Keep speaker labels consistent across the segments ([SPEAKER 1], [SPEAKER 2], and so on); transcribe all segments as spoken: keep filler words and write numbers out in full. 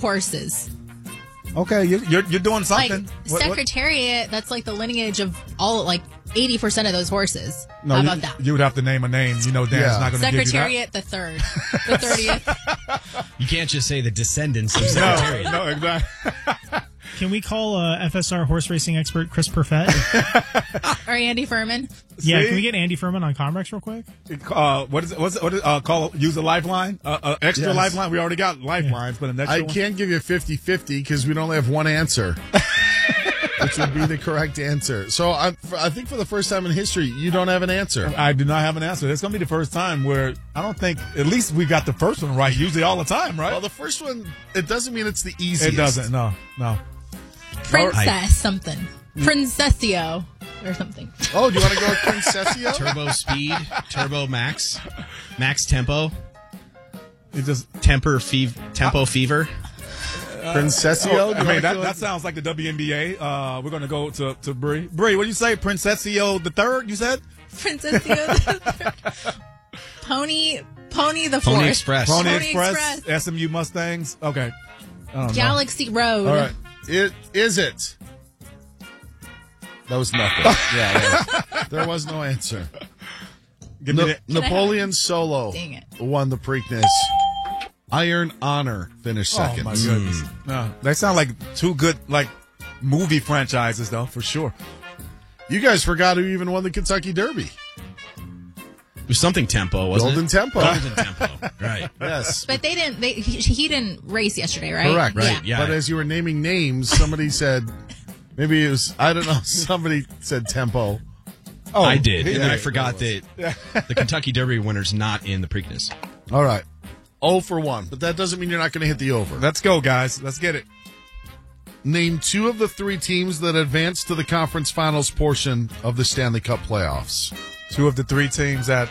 [SPEAKER 1] horses.
[SPEAKER 2] Okay, you're you're, you're doing something.
[SPEAKER 1] Like
[SPEAKER 2] What- what-
[SPEAKER 1] Secretariat, that's like the lineage of all, like eighty percent of those horses.
[SPEAKER 2] No,
[SPEAKER 1] How
[SPEAKER 2] you,
[SPEAKER 1] about that?
[SPEAKER 2] you would have to name a name. You know, Dan's
[SPEAKER 3] Yeah.
[SPEAKER 2] not going to give you that.
[SPEAKER 1] Secretariat the third, the thirtieth.
[SPEAKER 4] You can't just say the descendants of
[SPEAKER 2] No,
[SPEAKER 4] Secretariat.
[SPEAKER 2] no, exactly.
[SPEAKER 5] Can we call uh, F S R horse racing expert Chris Perfett?
[SPEAKER 1] Or Andy Furman.
[SPEAKER 5] Yeah,
[SPEAKER 2] See?
[SPEAKER 5] can we get Andy Furman on Comrex real quick?
[SPEAKER 2] Uh, what is it? What's it? What is, uh, call use a lifeline? Uh, uh, extra
[SPEAKER 3] Yes.
[SPEAKER 2] lifeline. We already got lifelines, but an extra
[SPEAKER 3] I
[SPEAKER 2] one?
[SPEAKER 3] can't give you fifty-fifty because we'd only have one answer, which would be the correct answer. So I, I think for the first time in history, you don't have an answer.
[SPEAKER 2] I do not have an answer. It's going to be the first time where I don't think, at least we got the first one right, usually all the time, right?
[SPEAKER 3] Well, the first one, it doesn't mean it's the easiest.
[SPEAKER 2] It doesn't. No, no.
[SPEAKER 1] Princess something. Princessio or something.
[SPEAKER 3] Oh, do you want to go with Princessio?
[SPEAKER 4] Turbo speed, turbo max, max tempo,
[SPEAKER 2] It just,
[SPEAKER 4] temper fev- tempo fever.
[SPEAKER 3] Princessio?
[SPEAKER 2] oh,
[SPEAKER 3] Do
[SPEAKER 2] I
[SPEAKER 3] you
[SPEAKER 2] mean,
[SPEAKER 3] wanna
[SPEAKER 2] that,
[SPEAKER 3] go
[SPEAKER 2] that
[SPEAKER 3] with-
[SPEAKER 2] sounds like the W N B A. Uh, we're going to go to, to Bree. Bree, what do you say? Princessio the third, you said?
[SPEAKER 1] Princessio. Pony, Pony the
[SPEAKER 4] Pony
[SPEAKER 1] fourth.
[SPEAKER 4] Express.
[SPEAKER 2] Pony,
[SPEAKER 1] Pony
[SPEAKER 2] Express,
[SPEAKER 1] Express.
[SPEAKER 2] S M U Mustangs. Okay. I don't know.
[SPEAKER 1] Galaxy Road.
[SPEAKER 3] All right. It, is it? That was nothing. yeah, yeah. There was no answer.
[SPEAKER 2] Give me
[SPEAKER 3] Na-
[SPEAKER 2] the-
[SPEAKER 3] Napoleon Solo
[SPEAKER 1] Dang it.
[SPEAKER 3] won the Preakness. Iron Honor finished
[SPEAKER 2] Oh,
[SPEAKER 3] second.
[SPEAKER 2] my goodness. No, they sound like two good, like, movie franchises, though, for sure.
[SPEAKER 3] You guys forgot who even won the Kentucky Derby.
[SPEAKER 4] It was something tempo, wasn't
[SPEAKER 3] Golden
[SPEAKER 4] it?
[SPEAKER 3] Tempo.
[SPEAKER 4] Golden tempo. Right.
[SPEAKER 3] Yes.
[SPEAKER 1] But they didn't. They he, he didn't race yesterday, right?
[SPEAKER 3] Correct.
[SPEAKER 4] Right, yeah.
[SPEAKER 3] But as you were naming names, somebody said, maybe it was, I don't know, somebody said Tempo.
[SPEAKER 2] Oh,
[SPEAKER 4] I did. And then
[SPEAKER 3] yeah,
[SPEAKER 4] I forgot that the Kentucky Derby winner's not in the Preakness.
[SPEAKER 3] All right. oh for one. But that doesn't mean you're not going to hit the over.
[SPEAKER 2] Let's go, guys. Let's get it.
[SPEAKER 3] Name two of the three teams that advanced to the conference finals portion of the Stanley Cup playoffs.
[SPEAKER 2] Two of the three teams that,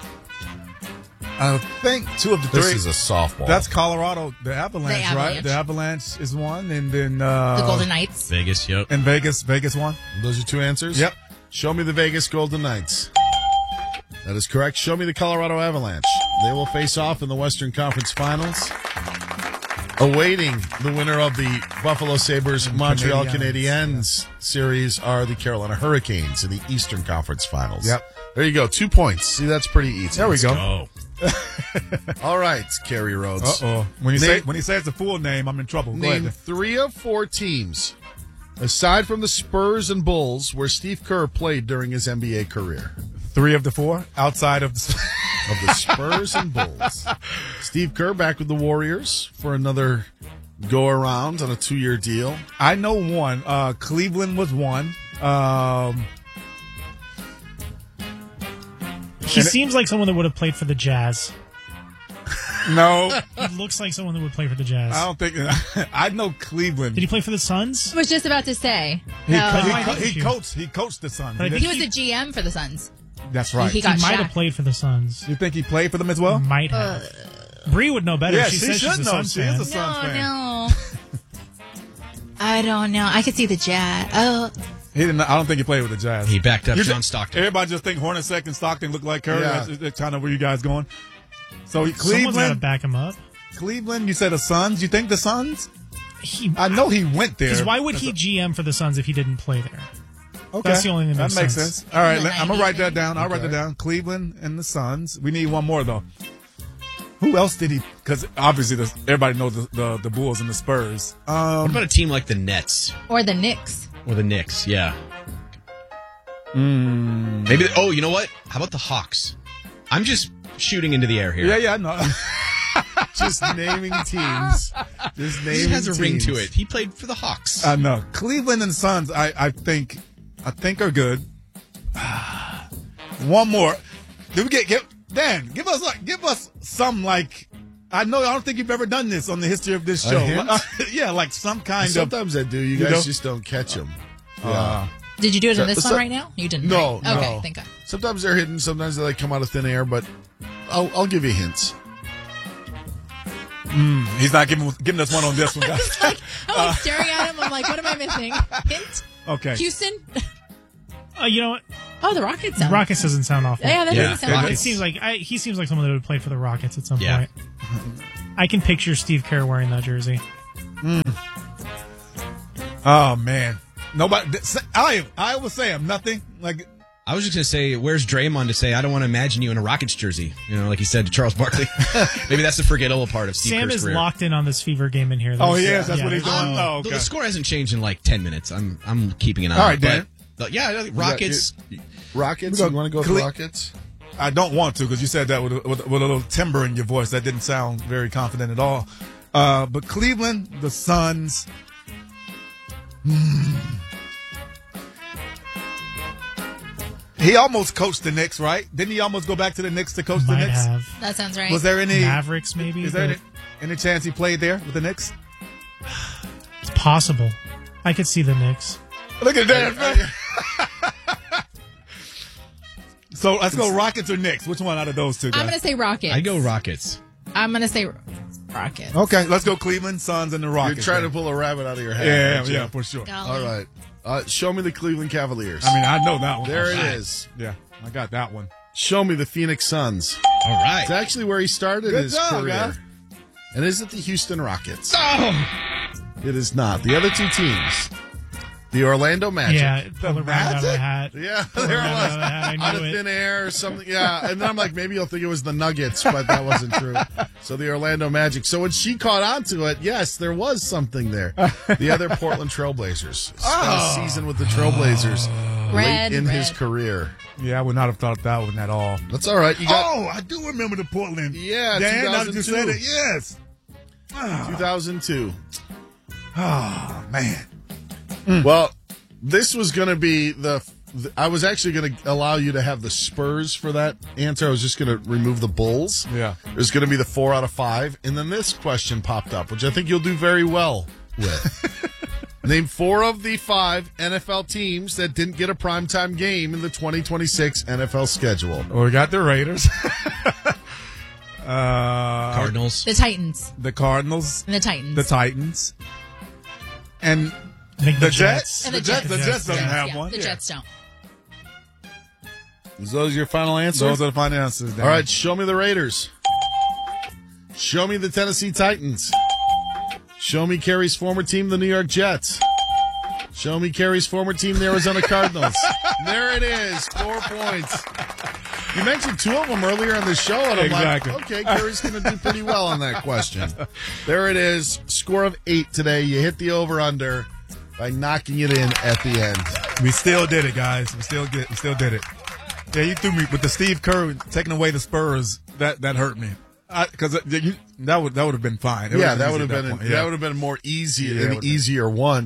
[SPEAKER 2] I think two of the
[SPEAKER 3] This
[SPEAKER 2] three.
[SPEAKER 3] is a softball.
[SPEAKER 2] That's Colorado, the Avalanche,
[SPEAKER 1] The
[SPEAKER 2] right?
[SPEAKER 1] Avalanche.
[SPEAKER 2] The Avalanche is one, and then uh,
[SPEAKER 1] The Golden Knights.
[SPEAKER 4] Vegas, yep.
[SPEAKER 2] and Vegas, Vegas won.
[SPEAKER 3] Those are two answers?
[SPEAKER 2] Yep.
[SPEAKER 3] Show me the Vegas Golden Knights. That is correct. Show me the Colorado Avalanche. They will face off in the Western Conference Finals. Awaiting the winner of the Buffalo Sabres Montreal Canadiens series are the Carolina Hurricanes in the Eastern Conference Finals.
[SPEAKER 2] Yep.
[SPEAKER 3] There you go. Two points. See, that's pretty easy.
[SPEAKER 2] There we go.
[SPEAKER 4] Oh.
[SPEAKER 3] All right, Kerry Rhodes.
[SPEAKER 2] Uh oh. When you
[SPEAKER 3] Name-
[SPEAKER 2] say when he says the full name, I'm in trouble. Go
[SPEAKER 3] Name
[SPEAKER 2] ahead.
[SPEAKER 3] three of four teams, aside from the Spurs and Bulls, where Steve Kerr played during his N B A career.
[SPEAKER 2] Three of the four outside of the.
[SPEAKER 3] Of the Spurs and Bulls. Steve Kerr back with the Warriors for another go around on a two-year deal.
[SPEAKER 2] I know one. Uh, Cleveland was one. Um,
[SPEAKER 5] He
[SPEAKER 2] And it-
[SPEAKER 5] seems like someone that would have played for the Jazz.
[SPEAKER 2] no,
[SPEAKER 5] He looks like someone that would play for the Jazz.
[SPEAKER 2] I don't think. I know Cleveland.
[SPEAKER 5] Did he play for the Suns?
[SPEAKER 1] I was just about to say.
[SPEAKER 2] He,
[SPEAKER 1] No.
[SPEAKER 2] co- he,
[SPEAKER 5] Why
[SPEAKER 2] co-
[SPEAKER 5] didn't
[SPEAKER 2] he
[SPEAKER 5] you?
[SPEAKER 2] coached. He coached the Suns.
[SPEAKER 5] But I
[SPEAKER 2] He
[SPEAKER 5] think
[SPEAKER 1] He
[SPEAKER 2] didn't-
[SPEAKER 1] was the G M for the Suns.
[SPEAKER 2] That's right.
[SPEAKER 1] He
[SPEAKER 5] He
[SPEAKER 1] got
[SPEAKER 5] might
[SPEAKER 1] shot.
[SPEAKER 5] have played for the Suns.
[SPEAKER 2] You think he played for them as well?
[SPEAKER 5] Might have. Bree would know better.
[SPEAKER 2] Yeah,
[SPEAKER 5] she,
[SPEAKER 2] she
[SPEAKER 5] says
[SPEAKER 2] should
[SPEAKER 5] she's a
[SPEAKER 2] know.
[SPEAKER 5] Suns
[SPEAKER 2] She
[SPEAKER 5] fan.
[SPEAKER 2] is a Suns
[SPEAKER 1] No,
[SPEAKER 2] fan.
[SPEAKER 1] no. I don't know. I could see the Jazz. Oh,
[SPEAKER 2] He didn't. I don't think he played with the Jazz.
[SPEAKER 4] He backed up
[SPEAKER 2] You
[SPEAKER 4] John
[SPEAKER 2] ju-
[SPEAKER 4] Stockton.
[SPEAKER 2] Everybody just think Hornacek and Stockton look like Curry.
[SPEAKER 3] Yeah.
[SPEAKER 2] That's, that's kind of where you guys going. So he,
[SPEAKER 5] Someone's got to
[SPEAKER 2] Cleveland,
[SPEAKER 5] back him up.
[SPEAKER 2] Cleveland. You said the Suns. You think the Suns?
[SPEAKER 5] He,
[SPEAKER 2] I know he went there.
[SPEAKER 5] because why would
[SPEAKER 2] That's
[SPEAKER 5] he
[SPEAKER 2] a-
[SPEAKER 5] G M for the Suns if he didn't play there?
[SPEAKER 2] Okay.
[SPEAKER 5] That's the only thing that
[SPEAKER 2] that
[SPEAKER 5] makes
[SPEAKER 2] makes
[SPEAKER 5] sense.
[SPEAKER 2] sense. All right,
[SPEAKER 1] The
[SPEAKER 2] let- I'm gonna write that
[SPEAKER 1] nineties.
[SPEAKER 2] down. I'll write that down. Cleveland and the Suns. We need one more though. Who else did he? Because obviously the, everybody knows the, the the Bulls and the Spurs.
[SPEAKER 4] What
[SPEAKER 2] Um,
[SPEAKER 4] about a team like the Nets
[SPEAKER 1] or the Knicks.
[SPEAKER 4] or the Knicks? Yeah. Maybe. Oh, you know what? How about the Hawks? I'm just shooting into the air here.
[SPEAKER 2] yeah, yeah, no.
[SPEAKER 3] Just naming teams. Just naming
[SPEAKER 4] It has a ring
[SPEAKER 3] teams.
[SPEAKER 4] to it. He played for the Hawks.
[SPEAKER 2] I know. Cleveland and Suns. I I think I think are good. One more. Did we get get Dan? Give us like give us some like. I know. I don't think you've ever done this on the history of this
[SPEAKER 3] A
[SPEAKER 2] show.
[SPEAKER 3] hint?
[SPEAKER 2] yeah, like some kind
[SPEAKER 3] Sometimes I do. You
[SPEAKER 2] You
[SPEAKER 3] guys
[SPEAKER 2] know?
[SPEAKER 3] just don't catch them.
[SPEAKER 2] of. Uh,
[SPEAKER 1] Did you do it
[SPEAKER 3] So-
[SPEAKER 1] in this
[SPEAKER 3] so-
[SPEAKER 1] one right now? You didn't.
[SPEAKER 3] No,
[SPEAKER 1] right?
[SPEAKER 3] no.
[SPEAKER 1] Okay, thank God.
[SPEAKER 3] Sometimes they're hidden. Sometimes they like come out of thin air. But I'll, I'll give you hints.
[SPEAKER 2] he's not giving giving us one on this one, guys.
[SPEAKER 1] I'm like staring at him. I'm like, what am I missing? Hint?
[SPEAKER 2] Okay.
[SPEAKER 1] Houston?
[SPEAKER 5] Uh, you know what?
[SPEAKER 1] Oh, the Rockets. Sound.
[SPEAKER 5] Rockets doesn't sound awful.
[SPEAKER 1] Yeah, that
[SPEAKER 4] Yeah.
[SPEAKER 1] doesn't sound
[SPEAKER 5] It
[SPEAKER 1] right.
[SPEAKER 5] seems like I, he seems like someone that would play for the Rockets at some
[SPEAKER 4] Yeah.
[SPEAKER 5] point. I can picture Steve Kerr wearing that jersey.
[SPEAKER 2] Oh man, nobody. I I was saying nothing. Like
[SPEAKER 4] I was just going to say, where's Draymond to say, I don't want to imagine you in a Rockets jersey? You know, like he said to Charles Barkley. Maybe that's the forgettable part of Steve
[SPEAKER 5] Sam
[SPEAKER 4] Kerr's
[SPEAKER 5] is
[SPEAKER 4] career.
[SPEAKER 5] locked in on this Fever game in here.
[SPEAKER 2] Oh,
[SPEAKER 5] There's-
[SPEAKER 2] he is? That's
[SPEAKER 5] yeah,
[SPEAKER 2] what he's
[SPEAKER 5] there's
[SPEAKER 2] doing?
[SPEAKER 5] no-
[SPEAKER 2] Oh, okay.
[SPEAKER 4] The score hasn't changed in like ten minutes. I'm I'm keeping an eye
[SPEAKER 2] All
[SPEAKER 4] on
[SPEAKER 2] right,
[SPEAKER 4] it.
[SPEAKER 2] Dan.
[SPEAKER 4] But, but yeah, Rockets.
[SPEAKER 3] Rockets?
[SPEAKER 2] We
[SPEAKER 3] You
[SPEAKER 2] go
[SPEAKER 3] want to go
[SPEAKER 2] Cle-
[SPEAKER 3] with Rockets?
[SPEAKER 2] I don't want to because you said that with a, with, with a little timber in your voice. That didn't sound very confident at all. Uh, but Cleveland, the Suns. Hmm. He almost coached the Knicks, right? Didn't he almost go back to the Knicks to coach the
[SPEAKER 5] Might
[SPEAKER 2] Knicks?
[SPEAKER 5] have.
[SPEAKER 1] That sounds right.
[SPEAKER 2] Was there any
[SPEAKER 5] Mavericks, maybe?
[SPEAKER 2] Is there
[SPEAKER 5] but
[SPEAKER 2] any, any chance he played there with the Knicks?
[SPEAKER 5] It's possible. I could see the Knicks.
[SPEAKER 2] Look at that. So let's go Rockets or Knicks. Which one out of those two guys?
[SPEAKER 1] I'm going to say Rockets.
[SPEAKER 4] I go Rockets.
[SPEAKER 1] I'm going to say Rockets.
[SPEAKER 2] Okay, let's go Cleveland, Suns, and the
[SPEAKER 3] You're
[SPEAKER 2] Rockets.
[SPEAKER 3] trying to
[SPEAKER 2] then.
[SPEAKER 3] pull a rabbit out of your hat.
[SPEAKER 2] Yeah,
[SPEAKER 3] aren't you?
[SPEAKER 2] yeah, for sure.
[SPEAKER 1] Golly.
[SPEAKER 3] All right. Uh, show me the Cleveland Cavaliers.
[SPEAKER 2] I mean, I know that one.
[SPEAKER 3] there it
[SPEAKER 2] Right.
[SPEAKER 3] is.
[SPEAKER 2] Yeah, I got that one.
[SPEAKER 3] Show me the Phoenix Suns.
[SPEAKER 4] All right.
[SPEAKER 3] It's actually where he started
[SPEAKER 2] Good
[SPEAKER 3] his
[SPEAKER 2] job,
[SPEAKER 3] career.
[SPEAKER 2] guy.
[SPEAKER 3] And is it the Houston Rockets?
[SPEAKER 4] Oh!
[SPEAKER 3] It is not. The other two teams, the Orlando Magic.
[SPEAKER 5] Yeah, pull it right out of the
[SPEAKER 2] Magic?
[SPEAKER 5] hat.
[SPEAKER 3] Yeah,
[SPEAKER 5] Pull it
[SPEAKER 3] there
[SPEAKER 5] right
[SPEAKER 3] it
[SPEAKER 5] out
[SPEAKER 3] was.
[SPEAKER 5] of the hat. I
[SPEAKER 3] Out of
[SPEAKER 5] knew it.
[SPEAKER 3] thin air or something. Yeah, and then I'm like, maybe you'll think it was the Nuggets, but that wasn't true. So the Orlando Magic. So when she caught on to it, yes, there was something there. The other Portland Trailblazers. Spent
[SPEAKER 2] Oh.
[SPEAKER 3] a season with the Trailblazers
[SPEAKER 1] Red,
[SPEAKER 3] late in
[SPEAKER 1] red.
[SPEAKER 3] his career.
[SPEAKER 2] Yeah, I would not have thought that one at all.
[SPEAKER 3] That's all right. You got
[SPEAKER 2] Oh, I do remember the Portland.
[SPEAKER 3] Yeah,
[SPEAKER 2] Dan, now that you
[SPEAKER 3] two
[SPEAKER 2] said
[SPEAKER 3] thousand
[SPEAKER 2] it,
[SPEAKER 3] two.
[SPEAKER 2] yes.
[SPEAKER 3] two thousand two.
[SPEAKER 2] Oh man.
[SPEAKER 3] Well, this was going to be the. I was actually going to allow you to have the Spurs for that answer. I was just going to remove the Bulls.
[SPEAKER 2] Yeah.
[SPEAKER 3] It was going to be the four out of five. And then this question popped up, which I think you'll do very well with. Name four of the five N F L teams that didn't get a primetime game in the twenty twenty-six N F L schedule.
[SPEAKER 2] Well, we got the Raiders. uh,
[SPEAKER 4] Cardinals.
[SPEAKER 1] The Titans.
[SPEAKER 2] the Cardinals,
[SPEAKER 1] And the Titans.
[SPEAKER 2] the Titans, and
[SPEAKER 5] I think
[SPEAKER 2] the Jets.
[SPEAKER 1] And
[SPEAKER 2] The
[SPEAKER 1] the
[SPEAKER 2] Jets.
[SPEAKER 1] Jets.
[SPEAKER 2] The Jets doesn't
[SPEAKER 1] Jets,
[SPEAKER 2] have
[SPEAKER 1] yeah,
[SPEAKER 2] one.
[SPEAKER 1] The
[SPEAKER 2] Yeah.
[SPEAKER 1] Jets don't.
[SPEAKER 3] Is those your final answers?
[SPEAKER 2] Those are the final answers. Dan.
[SPEAKER 3] All right, show me the Raiders. Show me the Tennessee Titans. Show me Kerry's former team, the New York Jets. Show me Kerry's former team, the Arizona Cardinals. There it is, four points. You mentioned two of them earlier in the show, and I'm
[SPEAKER 2] Exactly.
[SPEAKER 3] like, okay, Kerry's going to do pretty well on that question. There it is, score of eight today. You hit the over-under by knocking it in at the end.
[SPEAKER 2] We still did it, guys. We still get. We still did it. Yeah, you threw me with the Steve Kerr taking away the Spurs. That that hurt me because that would that would have been fine. It
[SPEAKER 3] Yeah,
[SPEAKER 2] been
[SPEAKER 3] that
[SPEAKER 2] easy
[SPEAKER 3] would have
[SPEAKER 2] at
[SPEAKER 3] been
[SPEAKER 2] point.
[SPEAKER 3] that
[SPEAKER 2] Yeah.
[SPEAKER 3] would have been more easy,
[SPEAKER 2] Yeah, it
[SPEAKER 3] an
[SPEAKER 2] would've been.
[SPEAKER 3] easier one.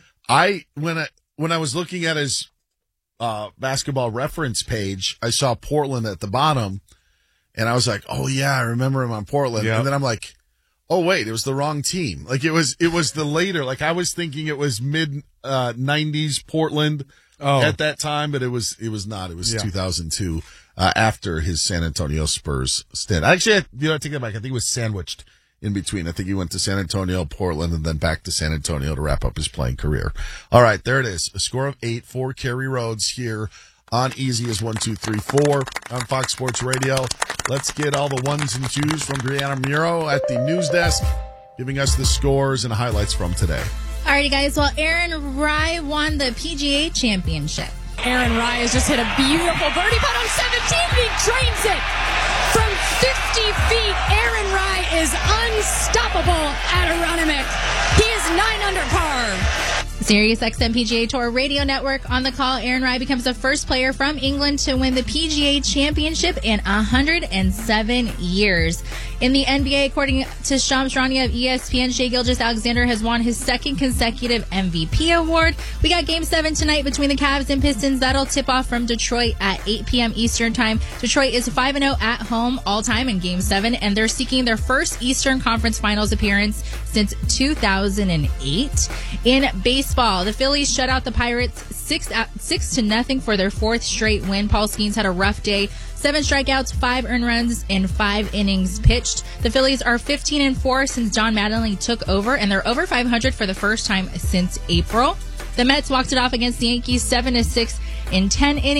[SPEAKER 3] I when I when I was looking at his uh, basketball reference page, I saw Portland at the bottom, and I was like, "Oh yeah, I remember him on Portland."
[SPEAKER 2] Yeah.
[SPEAKER 3] And then I'm like, "Oh wait, it was the wrong team. Like it was it was the later. Like I was thinking it was mid uh, nineties Portland
[SPEAKER 2] Oh.
[SPEAKER 3] at that time, but it was it was not. It was
[SPEAKER 2] Yeah.
[SPEAKER 3] two thousand two uh, after his San Antonio Spurs stint. Actually, I, you know, I take that back. I think it was sandwiched in between. I think he went to San Antonio, Portland, and then back to San Antonio to wrap up his playing career. All right, there it is. A score of eight for Kerry Rhodes here on Easy as one, two, three, four on Fox Sports Radio. Let's get all the ones and twos from Brianna Muro at the news desk, giving us the scores and highlights from today.
[SPEAKER 1] Alrighty, guys. Well, Aaron Rye won the P G A Championship.
[SPEAKER 6] Aaron Rye has just hit a beautiful birdie putt on seventeen. He drains it from fifty feet. Aaron Rye is unstoppable at Aronimink. He is nine under par.
[SPEAKER 1] Sirius X M P G A Tour Radio Network. On the call, Aaron Rye becomes the first player from England to win the P G A Championship in one hundred seven years. In the N B A, according to Shams Charania of E S P N, Shai Gilgeous-Alexander has won his second consecutive M V P award. We got Game seven tonight between the Cavs and Pistons. That'll tip off from Detroit at eight p.m. Eastern Time. Detroit is five and oh at home all-time in Game seven, and they're seeking their first Eastern Conference Finals appearance since two thousand eight. In baseball, the Phillies shut out the Pirates six, six to nothing for their fourth straight win. Paul Skeens had a rough day. Seven strikeouts, five earned runs, and five innings pitched. The Phillies are fifteen and four since John Mattingly took over, and they're over five hundred for the first time since April. The Mets walked it off against the Yankees seven to six in ten innings.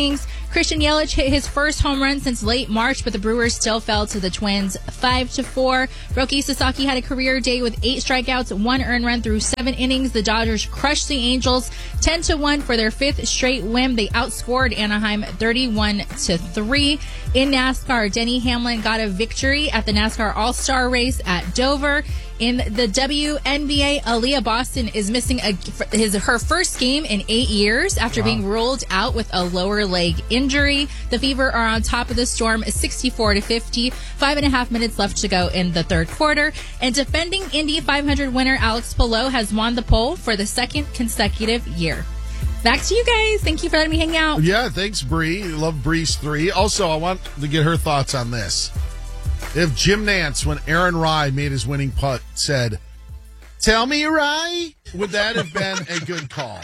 [SPEAKER 1] Christian Yelich hit his first home run since late March, but the Brewers still fell to the Twins five to four. Roki Sasaki had a career day with eight strikeouts, one earned run through seven innings. The Dodgers crushed the Angels ten to one for their fifth straight win. They outscored Anaheim thirty-one to three. In NASCAR, Denny Hamlin got a victory at the NASCAR All-Star race at Dover. In the W N B A, Aaliyah Boston is missing a, his her first game in eight years after wow. being ruled out with a lower leg injury. The Fever are on top of the Storm, sixty-four to fifty. Five and a half minutes left to go in the third quarter. And defending Indy five hundred winner Alex Palou has won the pole for the second consecutive year. Back to you guys. Thank you for letting me hang out.
[SPEAKER 3] Yeah, thanks, Bree. Love Bree's three. Also, I want to get her thoughts on this. If Jim Nance, when Aaron Rye made his winning putt, said, "Tell me, Rye," would that have been a good call?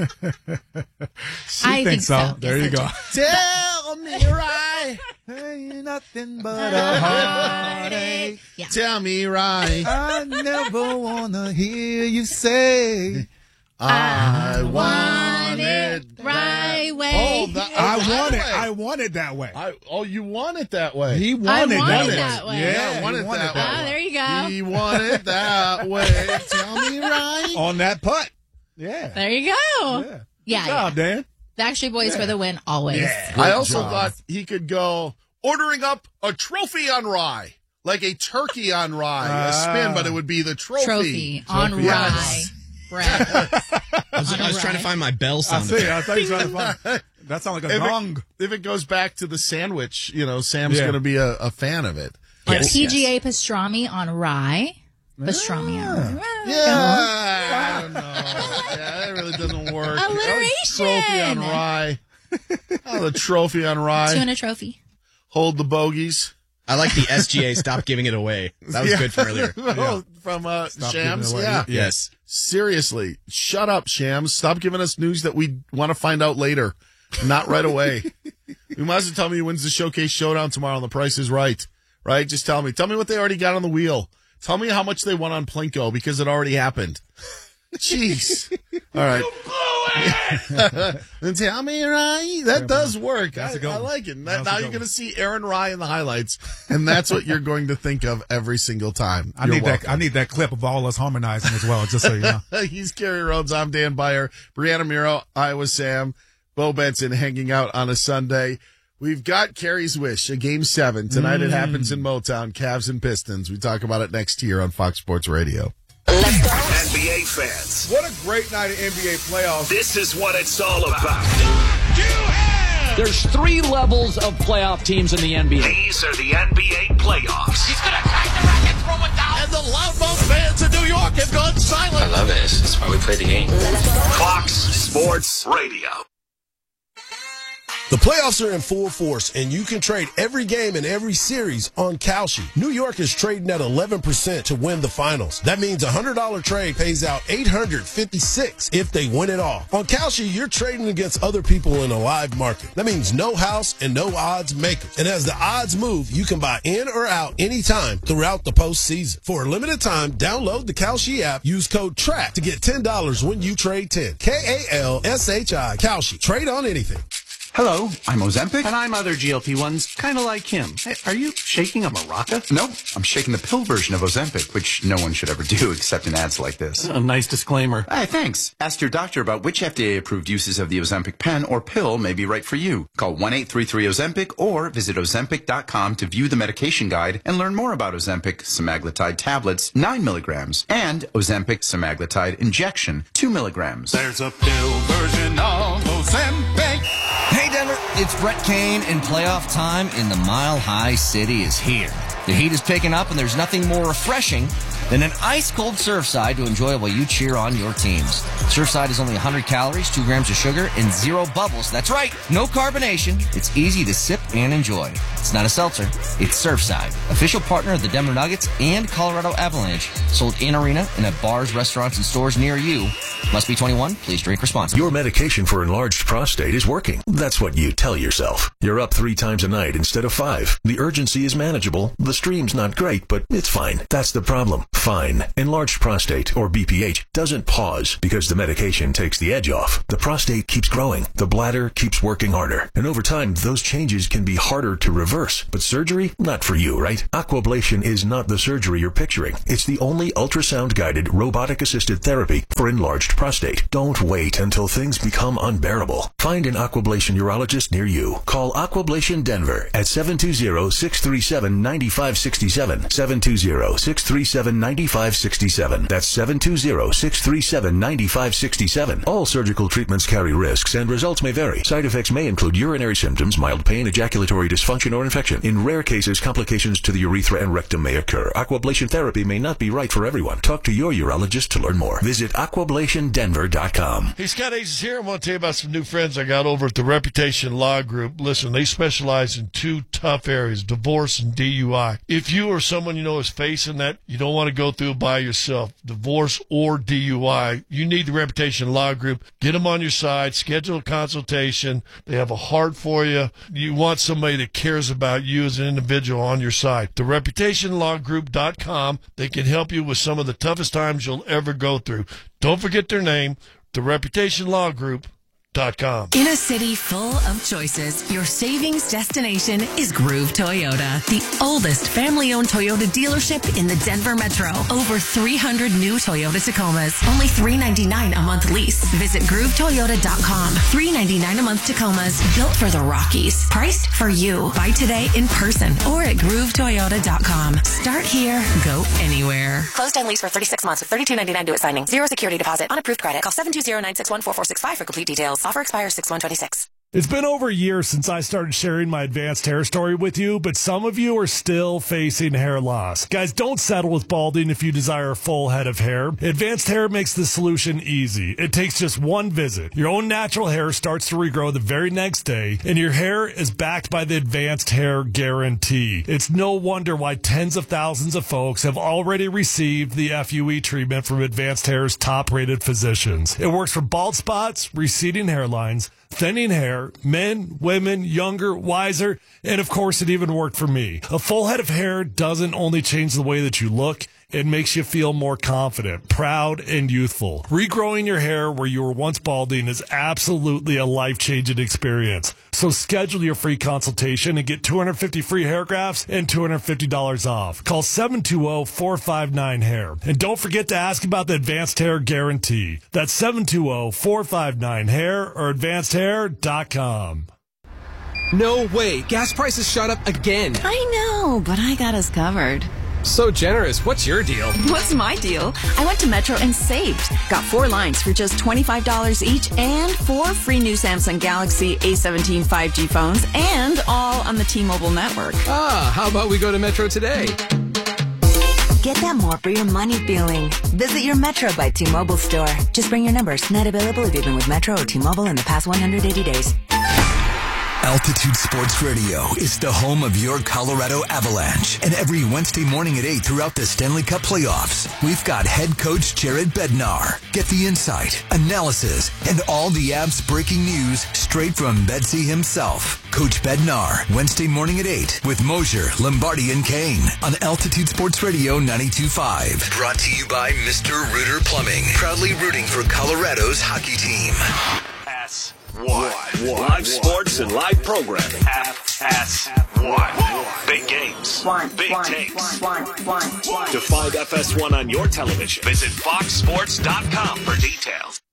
[SPEAKER 2] She
[SPEAKER 1] I
[SPEAKER 2] thinks
[SPEAKER 1] think
[SPEAKER 2] so.
[SPEAKER 1] so.
[SPEAKER 2] There
[SPEAKER 1] Yes,
[SPEAKER 2] you go.
[SPEAKER 3] Tell me, Rye.
[SPEAKER 2] Ain't nothing but a heartache.
[SPEAKER 1] Yeah.
[SPEAKER 3] Tell me, Rye.
[SPEAKER 2] I never wanna hear you say
[SPEAKER 3] I
[SPEAKER 1] want
[SPEAKER 3] want
[SPEAKER 1] it
[SPEAKER 3] it
[SPEAKER 1] right
[SPEAKER 3] that-
[SPEAKER 1] way.
[SPEAKER 3] Oh, that,
[SPEAKER 2] I
[SPEAKER 3] that
[SPEAKER 2] want it.
[SPEAKER 3] way.
[SPEAKER 2] I want it that way.
[SPEAKER 3] I, oh, you want it that way.
[SPEAKER 2] He
[SPEAKER 1] I
[SPEAKER 2] wanted
[SPEAKER 1] want
[SPEAKER 2] that
[SPEAKER 1] it
[SPEAKER 2] way.
[SPEAKER 1] that way.
[SPEAKER 3] Yeah,
[SPEAKER 2] Yeah,
[SPEAKER 3] I want
[SPEAKER 2] he
[SPEAKER 3] it
[SPEAKER 2] wanted
[SPEAKER 3] that
[SPEAKER 2] that
[SPEAKER 3] way.
[SPEAKER 1] Oh, there you go.
[SPEAKER 3] He want it that way. Tell me, Rye.
[SPEAKER 2] On that putt. Yeah.
[SPEAKER 1] There you go.
[SPEAKER 2] Yeah.
[SPEAKER 1] Yeah,
[SPEAKER 2] Good job,
[SPEAKER 1] yeah.
[SPEAKER 2] Dan.
[SPEAKER 1] Backstreet Boys for the win, always.
[SPEAKER 2] Yeah.
[SPEAKER 3] I
[SPEAKER 2] Good
[SPEAKER 3] also
[SPEAKER 2] job.
[SPEAKER 3] thought he could go ordering up a trophy on Rye, like a turkey on Rye, a spin, but it would be the trophy.
[SPEAKER 1] Trophy on
[SPEAKER 3] Trophy.
[SPEAKER 1] rye.
[SPEAKER 3] Yes.
[SPEAKER 1] Bread.
[SPEAKER 4] I was, I was trying to find my bell
[SPEAKER 2] I
[SPEAKER 4] sound.
[SPEAKER 2] see. I thought you were trying to find. That sounds like a
[SPEAKER 3] If
[SPEAKER 2] gong.
[SPEAKER 3] it, if it goes back to the sandwich, you know, Sam's
[SPEAKER 2] Yeah.
[SPEAKER 3] going to be a, a fan of it.
[SPEAKER 4] Yes,
[SPEAKER 1] P G A pastrami on rye. Pastrami on rye.
[SPEAKER 3] Yeah, I don't know. Yeah, that really doesn't work.
[SPEAKER 1] Alliteration.
[SPEAKER 3] Trophy on Rye. Oh, the trophy on Rye.
[SPEAKER 1] Tuna trophy.
[SPEAKER 3] Hold the bogeys.
[SPEAKER 4] I like the S G A stop giving it away. That was
[SPEAKER 3] Yeah.
[SPEAKER 4] good from earlier.
[SPEAKER 3] Oh, From uh,
[SPEAKER 2] Stop
[SPEAKER 3] Shams.
[SPEAKER 2] giving it away.
[SPEAKER 3] Yeah.
[SPEAKER 4] Yes.
[SPEAKER 3] Seriously, shut up, Shams. Stop giving us news that we want to find out later, not right away. You might as well tell me who wins the Showcase Showdown tomorrow, and the price is right. Right? Just tell me. Tell me what they already got on the wheel. Tell me how much they won on Plinko, because it already happened. Jeez. All right. Then tell me, Rye. That does work.
[SPEAKER 2] That's
[SPEAKER 3] I,
[SPEAKER 2] a good
[SPEAKER 3] I
[SPEAKER 2] one.
[SPEAKER 3] like it. That,
[SPEAKER 2] That's a
[SPEAKER 3] now
[SPEAKER 2] good
[SPEAKER 3] you're
[SPEAKER 2] one.
[SPEAKER 3] going to see Aaron Rye in the highlights, and that's what you're going to think of every single time.
[SPEAKER 2] I
[SPEAKER 3] You're
[SPEAKER 2] need
[SPEAKER 3] welcome.
[SPEAKER 2] that. I need that clip of all us harmonizing as well, just so you know.
[SPEAKER 3] He's Kerry Rhodes. I'm Dan Byer. Brianna Miro, Iowa Sam, Bo Benson hanging out on a Sunday. We've got Kerry's Wish, a game seven. Tonight it happens in Motown, Cavs and Pistons. We talk about it next year on Fox Sports Radio.
[SPEAKER 7] N B A fans,
[SPEAKER 2] What a great night of N B A playoffs.
[SPEAKER 7] this is what it's all about.
[SPEAKER 8] There's three levels of playoff teams in the N B A.
[SPEAKER 7] These are the N B A playoffs.
[SPEAKER 8] He's going to crack the racket, throw it down.
[SPEAKER 3] And the Loudmouth fans in New York have gone silent.
[SPEAKER 9] love it. That's why we play the game.
[SPEAKER 7] Fox Sports Radio.
[SPEAKER 10] The playoffs are in full force, and you can trade every game and every series on Kalshi. New York is trading at eleven percent to win the finals. That means a one hundred dollars trade pays out eight hundred fifty-six dollars if they win it all. On Kalshi, you're trading against other people in a live market. That means no house and no odds makers. And as the odds move, you can buy in or out anytime throughout the postseason. For a limited time, download the Kalshi app. Use code TRACK to get ten dollars when you trade ten. K A L S H I. Kalshi. Trade on anything.
[SPEAKER 11] Hello, I'm Ozempic, and I'm other G L P ones, kind of like him. Hey, are you shaking a maraca?
[SPEAKER 9] No, I'm shaking the pill version of Ozempic, which no one should ever do except in ads like this.
[SPEAKER 11] A nice disclaimer.
[SPEAKER 9] Hey, thanks. Ask your doctor about which F D A-approved uses of the Ozempic pen or pill may be right for you. Call one eight three three Ozempic or visit Ozempic dot com to view the medication guide and learn more about Ozempic semaglutide tablets, nine milligrams, and Ozempic semaglutide injection, two milligrams.
[SPEAKER 11] There's a pill version of Ozempic.
[SPEAKER 12] Hey Denver, it's Brett Kane, and playoff time in the Mile High City is here. The heat is picking up, and there's nothing more refreshing than an ice-cold Surfside to enjoy while you cheer on your teams. Surfside is only one hundred calories, two grams of sugar, and zero bubbles. That's right, no carbonation. It's easy to sip and enjoy. It's not a seltzer. It's Surfside, official partner of the Denver Nuggets and Colorado Avalanche. Sold in arena and at bars, restaurants, and stores near you. Must be twenty-one. Please drink responsibly.
[SPEAKER 13] Your medication for enlarged prostate is working. That's what you tell yourself. You're up three times a night instead of five. The urgency is manageable. The stream's not great, but it's fine. That's the problem. Fine. Enlarged prostate, or B P H, doesn't pause because the medication takes the edge off. The prostate keeps growing. The bladder keeps working harder. And over time, those changes can be harder to reverse. But surgery? Not for you, right? Aquablation is not the surgery you're picturing. It's the only ultrasound-guided, robotic-assisted therapy for enlarged prostate. Don't wait until things become unbearable. Find an Aquablation urologist near you. Call Aquablation Denver at seven two zero, six three seven, nine five six seven, seven two zero, six three seven, nine five six seven. That's seven two zero, six three seven, nine five six seven. All surgical treatments carry risks and results may vary. Side effects may include urinary symptoms, mild pain, ejaculatory dysfunction, or infection. In rare cases, complications to the urethra and rectum may occur. Aquablation therapy may not be right for everyone. Talk to your urologist to learn more. Visit aquablation denver dot com.
[SPEAKER 14] Hey, Scott Hayes is here. I want to tell you about some new friends I got over at the Reputation Law Group. Listen, they specialize in two tough areas, divorce and D U I. If you or someone you know is facing that, you don't want to go through it by yourself, divorce or D U I, you need the Reputation Law Group. Get them on your side. Schedule a consultation. They have a heart for you. You want somebody that cares about you as an individual on your side. the reputation law group dot com. They can help you with some of the toughest times you'll ever go through. Don't forget their name, the reputation law group dot com.
[SPEAKER 15] In a city full of choices, your savings destination is Groove Toyota, the oldest family-owned Toyota dealership in the Denver Metro. Over three hundred new Toyota Tacomas, only three ninety-nine a month lease. Visit groove toyota dot com. three ninety-nine a month Tacomas, built for the Rockies. Priced for you. Buy today in person or at groove toyota dot com. Start here, go anywhere.
[SPEAKER 16] Closed and lease for thirty-six months with thirty-two ninety-nine due at signing. Zero security deposit on approved credit. Call seven two zero, nine six one, four four six five for complete details. Offer expires six one twenty-six.
[SPEAKER 17] It's been over a year since I started sharing my advanced hair story with you, but some of you are still facing hair loss. Guys, don't settle with balding if you desire a full head of hair. Advanced Hair makes the solution easy. It takes just one visit. Your own natural hair starts to regrow the very next day, and your hair is backed by the Advanced Hair Guarantee. It's no wonder why tens of thousands of folks have already received the F U E treatment from Advanced Hair's top-rated physicians. It works for bald spots, receding hairlines, thinning hair, men, women, younger, wiser, and of course it even worked for me. A full head of hair doesn't only change the way that you look, it makes you feel more confident, proud, and youthful. Regrowing your hair where you were once balding is absolutely a life-changing experience. So schedule your free consultation and get two hundred fifty free hair grafts and two hundred fifty dollars off. Call seven two zero, four five nine, hair. And don't forget to ask about the Advanced Hair Guarantee. That's seven two zero, four five nine, hair or advanced hair dot com.
[SPEAKER 18] No way. Gas prices shot up again.
[SPEAKER 19] I know, but I got us covered.
[SPEAKER 18] So generous. What's your deal?
[SPEAKER 19] What's my deal? I went to Metro and saved. Got four lines for just twenty-five dollars each and four free new Samsung Galaxy A seventeen five G phones and all on the T-Mobile network.
[SPEAKER 18] Ah, how about we go to Metro today?
[SPEAKER 20] Get that more for your money feeling. Visit your Metro by T-Mobile store. Just bring your numbers. Not available if you've been with Metro or T-Mobile in the past one hundred eighty days.
[SPEAKER 21] Altitude Sports Radio is the home of your Colorado Avalanche. And every Wednesday morning at eight throughout the Stanley Cup playoffs, we've got head coach Jared Bednar. Get the insight, analysis, and all the Avs breaking news straight from Bedsy himself. Coach Bednar, Wednesday morning at eight with Mosier, Lombardi, and Kane on Altitude Sports Radio ninety-two point five. Brought to you by Mister Rooter Plumbing, proudly rooting for Colorado's hockey team.
[SPEAKER 7] S one. Live sports and live programming. F S one. Big games.
[SPEAKER 20] One,
[SPEAKER 7] Big
[SPEAKER 20] one,
[SPEAKER 7] takes.
[SPEAKER 20] one, one, one.
[SPEAKER 7] To find F S one on your television, visit fox sports dot com for details.